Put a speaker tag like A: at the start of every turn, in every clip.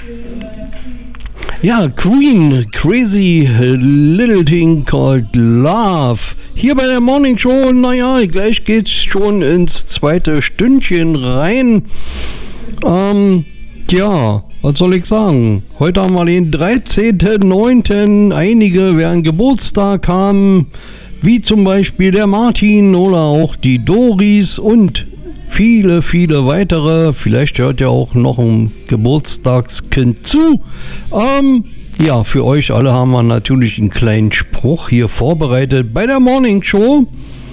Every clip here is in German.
A: Ja, Queen, Crazy Little Thing Called Love. Hier bei der Morning Show, naja, gleich geht's schon ins zweite Stündchen rein. Ja, was soll ich sagen? Heute haben wir den 13.09. Einige werden Geburtstag haben, wie zum Beispiel der Martin oder auch die Doris und viele, viele weitere. Vielleicht hört ja auch noch ein Geburtstagskind zu. Ja, für euch alle haben wir natürlich einen kleinen Spruch hier vorbereitet bei der Morning Show.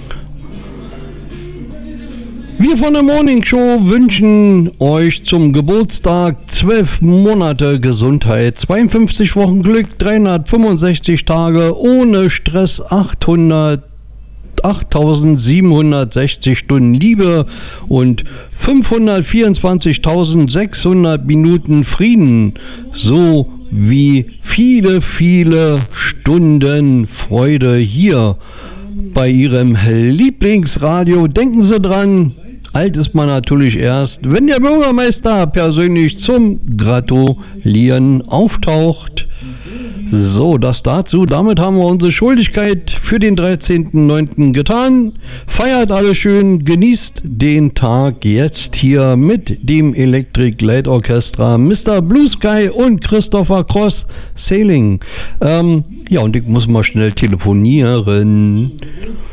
A: Wir von der Morning Show wünschen euch zum Geburtstag 12 Monate Gesundheit, 52 Wochen Glück, 365 Tage ohne Stress, 8.760 Stunden Liebe und 524.600 Minuten Frieden, so wie viele, viele Stunden Freude hier bei Ihrem Lieblingsradio. Denken Sie dran, alt ist man natürlich erst, wenn der Bürgermeister persönlich zum Gratulieren auftaucht. So, das dazu. Damit haben wir unsere Schuldigkeit für den 13.09. getan. Feiert alle schön, genießt den Tag jetzt hier mit dem Electric Light Orchestra, Mr. Blue Sky und Christopher Cross Sailing. Ja, und ich muss mal schnell telefonieren.